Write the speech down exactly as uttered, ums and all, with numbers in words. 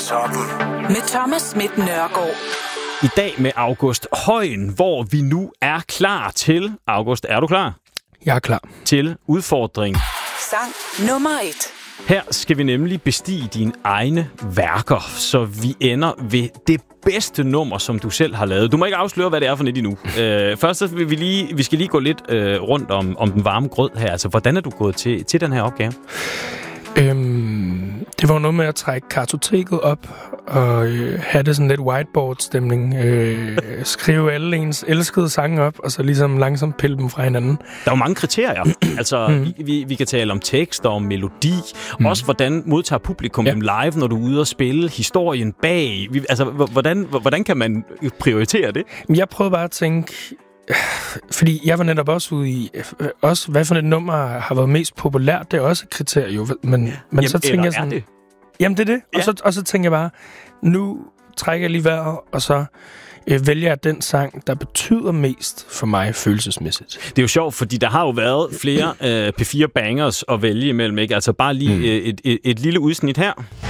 Toppen. Med Thomas Schmidt Nørgaard. I dag med August Højen, hvor vi nu er klar til... August, er du klar? Jeg er klar. Til udfordring. Sang nummer et. Her skal vi nemlig bestige dine egne værker, så vi ender ved det bedste nummer, som du selv har lavet. Du må ikke afsløre, hvad det er for net endnu. øh, først så vil vi lige, vi skal lige gå lidt øh, rundt om, om den varme grød her. Altså, hvordan er du gået til, til den her opgave? Øhm, det var noget med at trække kartoteket op og øh, have det sådan lidt whiteboard-stemning. Øh, skrive alle ens elskede sange op, og så ligesom langsomt pille dem fra hinanden. Der er jo mange kriterier. altså, mm. vi, vi kan tale om tekster, om melodi. Mm. Også hvordan modtager publikum ja. dem live, når du er ude og spille. Historien bag. Vi, altså, hvordan, hvordan kan man prioritere det? Jeg prøvede bare at tænke... Fordi jeg var netop også ude i, også hvad for et nummer har været mest populært, det er også et kriterie. Men, men jamen, så tænker jeg sådan... det? Jamen, det er det. Ja. Og, så, og så tænker jeg bare, nu trækker jeg lige vejret, og så øh, vælger jeg den sang, der betyder mest for mig følelsesmæssigt. Det er jo sjovt, fordi der har jo været flere øh, P fire bangers at vælge imellem, ikke? Altså bare lige mm. øh, et, et, et lille udsnit her.